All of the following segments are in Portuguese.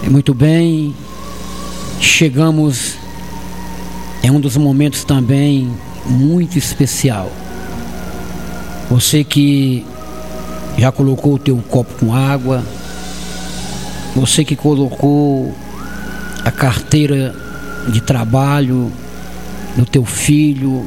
Muito bem, chegamos em um dos momentos também muito especial. Você que já colocou o teu copo com água, você que colocou a carteira de trabalho do teu filho,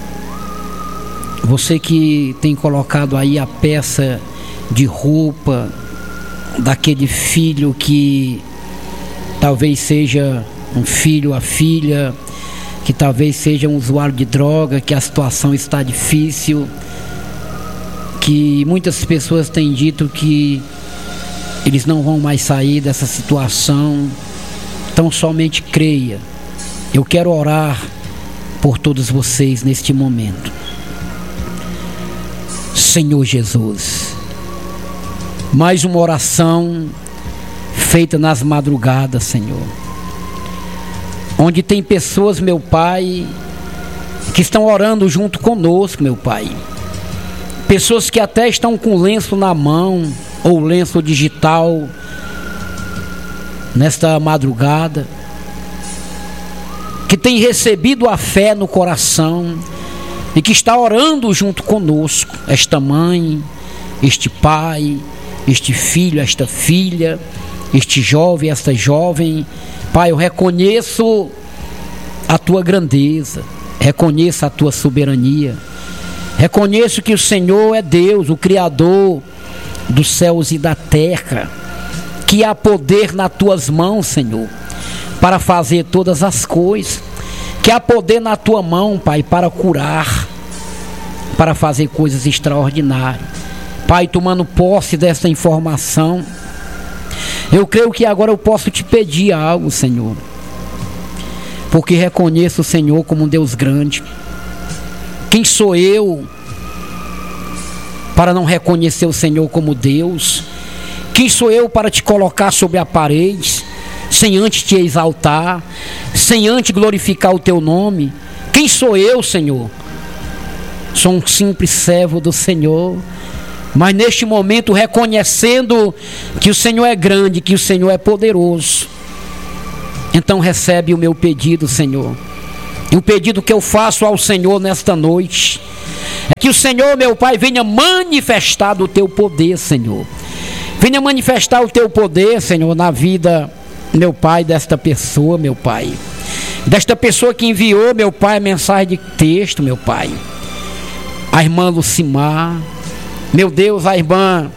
você que tem colocado aí a peça de roupa daquele filho que talvez seja um filho, a filha, que talvez seja um usuário de droga, que a situação está difícil, que muitas pessoas têm dito que eles não vão mais sair dessa situação. Então somente creia. Eu quero orar por todos vocês neste momento. Senhor Jesus, mais uma oração feita nas madrugadas, Senhor, onde tem pessoas, meu Pai, que estão orando junto conosco, meu Pai, pessoas que até estão com lenço na mão ou lenço digital nesta madrugada, que tem recebido a fé no coração e que está orando junto conosco, esta mãe, este pai, este filho, esta filha, este jovem, esta jovem. Pai, eu reconheço a tua grandeza, reconheço a tua soberania, reconheço que o Senhor é Deus, o Criador dos céus e da terra, que há poder nas tuas mãos, Senhor, para fazer todas as coisas, que há poder na tua mão, Pai, para curar, para fazer coisas extraordinárias. Pai, tomando posse dessa informação, eu creio que agora eu posso te pedir algo, Senhor, porque reconheço o Senhor como um Deus grande. Quem sou eu para não reconhecer o Senhor como Deus? Quem sou eu para te colocar sobre a parede, sem antes te exaltar, sem antes glorificar o teu nome? Quem sou eu, Senhor? Sou um simples servo do Senhor, mas neste momento reconhecendo que o Senhor é grande, que o Senhor é poderoso. Então recebe o meu pedido, Senhor. E o pedido que eu faço ao Senhor nesta noite é que o Senhor, meu Pai, venha manifestar do teu poder, Senhor. Venha manifestar o teu poder, Senhor, na vida, meu Pai, desta pessoa, meu Pai. Desta pessoa que enviou, meu Pai, a mensagem de texto, meu Pai. A irmã Lucimar, meu Deus, a irmã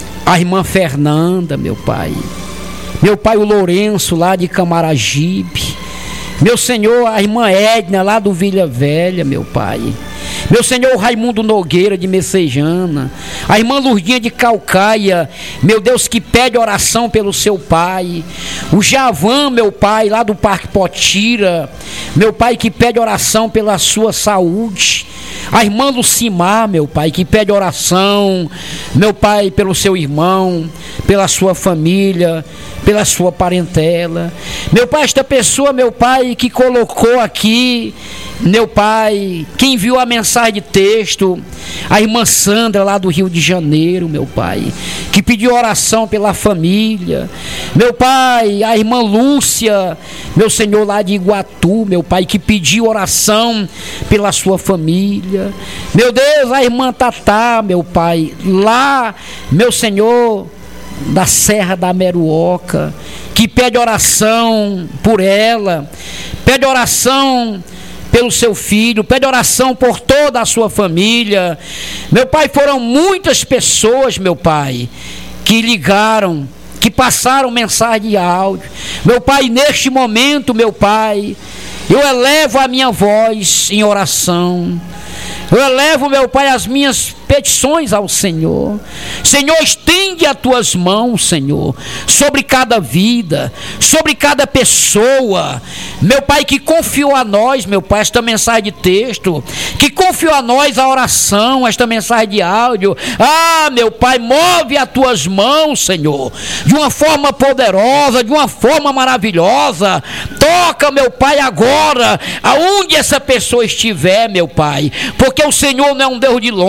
Fernanda, meu Pai. Meu Pai, o Lourenço, lá de Camaragibe. Meu Senhor, a irmã Edna, lá do Vila Velha, meu Pai. Meu Senhor, o Raimundo Nogueira, de Messejana. A irmã Lurdinha, de Calcaia. Meu Deus, que pede oração pelo seu pai. O Javan, meu Pai, lá do Parque Potira. Meu Pai, que pede oração pela sua saúde. A irmã Lucimar, meu Pai, que pede oração, meu Pai, pelo seu irmão, pela sua família, pela sua parentela. Meu Pai, esta pessoa, meu Pai, que colocou aqui, meu Pai, que enviou a mensagem de texto, a irmã Sandra, lá do Rio de Janeiro, meu Pai, que pediu oração pela família. Meu Pai, a irmã Lúcia, meu Senhor, lá de Iguatu, meu Pai, que pediu oração pela sua família. Meu Deus, a irmã Tatá, meu Pai, lá, meu Senhor, da Serra da Meruoca, que pede oração por ela, pede oração pelo seu filho, pede oração por toda a sua família. Meu Pai, foram muitas pessoas, meu Pai, que ligaram, que passaram mensagem de áudio. Meu Pai, neste momento, meu Pai, eu elevo a minha voz em oração. Eu elevo, meu Pai, as minhas petições ao Senhor. Senhor, estende as tuas mãos, Senhor, sobre cada vida, sobre cada pessoa, meu Pai, que confiou a nós, meu Pai, esta mensagem de texto, que confiou a nós a oração, esta mensagem de áudio. Ah, meu Pai, move as tuas mãos, Senhor, de uma forma poderosa, de uma forma maravilhosa. Toca, meu Pai, agora, aonde essa pessoa estiver, meu Pai, porque o Senhor não é um Deus de longe, o Senhor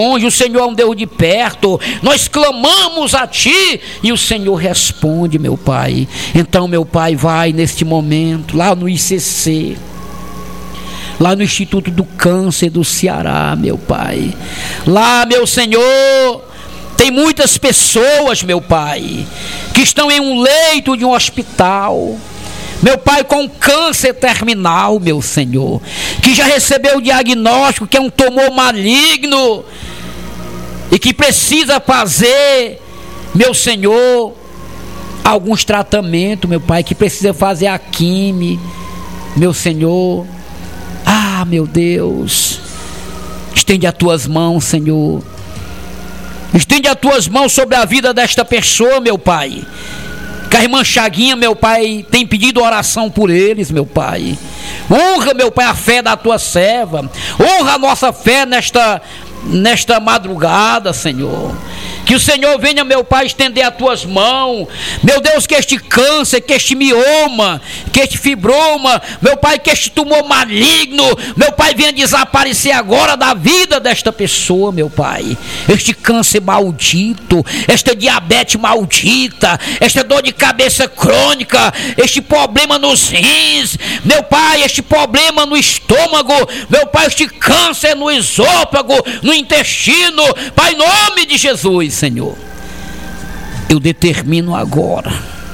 Senhor é um Deus de perto. Nós clamamos a Ti e o Senhor responde, meu Pai. Então, meu Pai, vai neste momento lá no ICC, lá no Instituto do Câncer do Ceará, meu Pai. Lá, meu Senhor, tem muitas pessoas, meu Pai, que estão em um leito de um hospital, meu Pai, com câncer terminal, meu Senhor, que já recebeu o diagnóstico que é um tumor maligno e que precisa fazer, meu Senhor, alguns tratamentos, meu Pai, que precisa fazer a quimio, meu Senhor. Ah, meu Deus, estende as tuas mãos, Senhor. Estende as tuas mãos sobre a vida desta pessoa, meu Pai. Que a irmã Chaguinha, meu Pai, tem pedido oração por eles, meu Pai. Honra, meu Pai, a fé da tua serva. Honra a nossa fé nesta madrugada, Senhor. Que o Senhor venha, meu Pai, estender as tuas mãos. Meu Deus, que este câncer, que este mioma, que este fibroma, meu Pai, que este tumor maligno, meu Pai, venha desaparecer agora da vida desta pessoa, meu Pai. Este câncer maldito, esta diabetes maldita, esta dor de cabeça crônica, este problema nos rins, meu Pai, este problema no estômago, meu Pai, este câncer no esôfago, no intestino, Pai, em nome de Jesus, Senhor, eu determino agora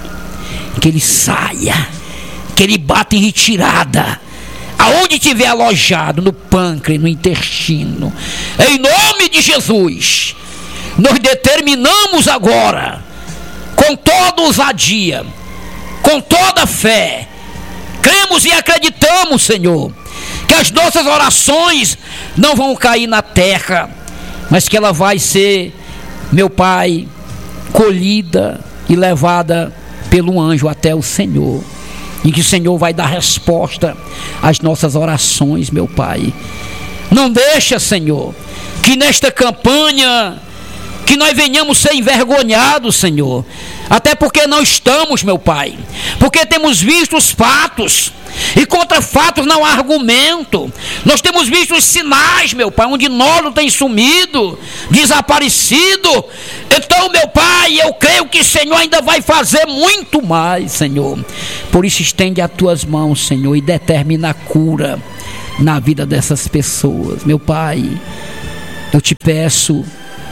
que ele saia, que ele bata em retirada, aonde estiver alojado, no pâncreas, no intestino, em nome de Jesus. Nós determinamos agora, com toda ousadia, com toda fé, cremos e acreditamos, Senhor, que as nossas orações não vão cair na terra, mas que ela vai ser, meu Pai, colhida e levada pelo anjo até o Senhor, e que o Senhor vai dar resposta às nossas orações, meu Pai. Não deixa, Senhor, que nesta campanha que nós venhamos ser envergonhados, Senhor, até porque não estamos, meu Pai, porque temos visto os fatos, e contra fatos não há argumento. Nós temos visto os sinais, meu Pai, onde Nolo tem sumido, desaparecido. Então, meu Pai, eu creio que o Senhor ainda vai fazer muito mais, Senhor. Por isso, estende as tuas mãos, Senhor, e determina a cura na vida dessas pessoas. Meu Pai, eu te peço,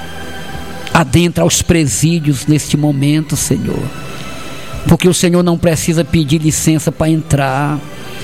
adentra aos presídios neste momento, Senhor, porque o Senhor não precisa pedir licença para entrar.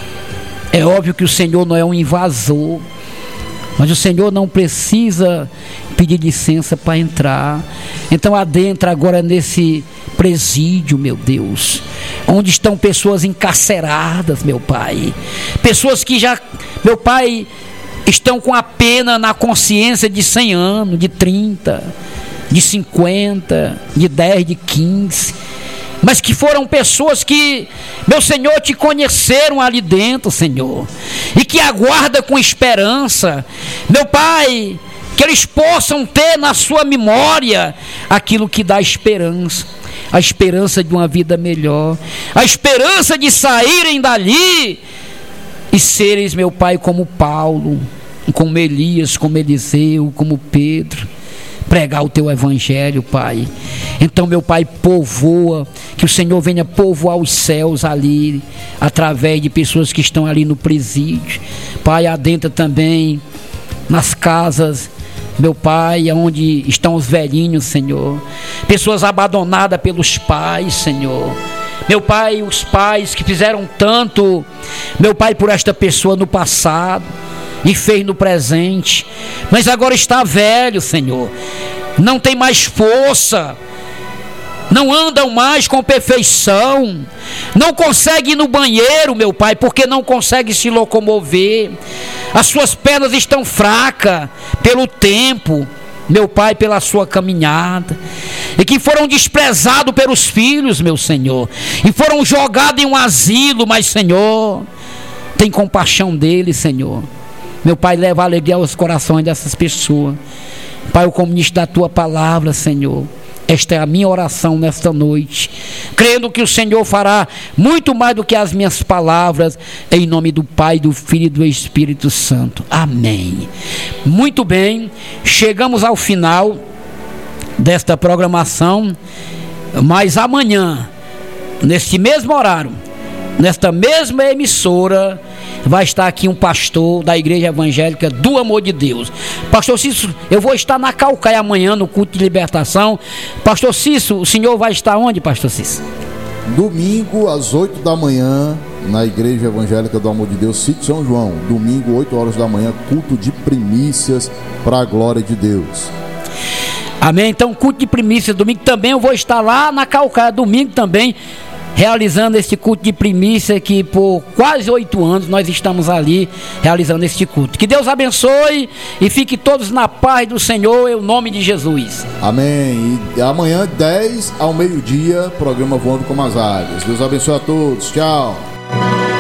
É óbvio que o Senhor não é um invasor, mas o Senhor não precisa pedir licença para entrar. Então adentra agora nesse presídio, meu Deus, onde estão pessoas encarceradas, meu Pai, pessoas que já, meu Pai, estão com a pena na consciência de 100 anos, de 30, de 50, de 10, de 15, mas que foram pessoas que, meu Senhor, te conheceram ali dentro, Senhor, e que aguardam com esperança, meu Pai, que eles possam ter na sua memória aquilo que dá esperança, a esperança de uma vida melhor, a esperança de saírem dali e serem, meu Pai, como Paulo, como Elias, como Eliseu, como Pedro, pregar o teu evangelho, Pai. Então, meu Pai, povoa, que o Senhor venha povoar os céus ali, através de pessoas que estão ali no presídio. Pai, adentra também nas casas, meu Pai, onde estão os velhinhos, Senhor, pessoas abandonadas pelos pais, Senhor. Meu Pai, os pais que fizeram tanto, meu Pai, por esta pessoa no passado e fez no presente, mas agora está velho, Senhor, não tem mais força, não andam mais com perfeição, não consegue ir no banheiro, meu Pai, porque não consegue se locomover, as suas pernas estão fracas pelo tempo, meu Pai, pela sua caminhada, e que foram desprezados pelos filhos, meu Senhor, e foram jogados em um asilo, mas, Senhor, tem compaixão deles, Senhor. Meu Pai, leva alegria aos corações dessas pessoas. Pai, eu como ministro da tua palavra, Senhor, esta é a minha oração nesta noite, crendo que o Senhor fará muito mais do que as minhas palavras, em nome do Pai, do Filho e do Espírito Santo. Amém. Muito bem, chegamos ao final desta programação, mas amanhã, neste mesmo horário, nesta mesma emissora, vai estar aqui um pastor da Igreja Evangélica do Amor de Deus. Pastor Cício, eu vou estar na Caucaia amanhã no culto de libertação. Pastor Cício, o senhor vai estar onde, Pastor Cício? Domingo às 8 da manhã, na Igreja Evangélica do Amor de Deus, Sítio São João. Domingo, 8 horas da manhã, culto de primícias para a glória de Deus. Amém. Então, culto de primícias, domingo também eu vou estar lá na Caucaia, domingo também, realizando esse culto de primícia, que por quase 8 anos nós estamos ali realizando este culto. Que Deus abençoe e fique todos na paz do Senhor, em nome de Jesus. Amém. E amanhã, 10 ao meio-dia, programa Voando como as Águias. Deus abençoe a todos. Tchau.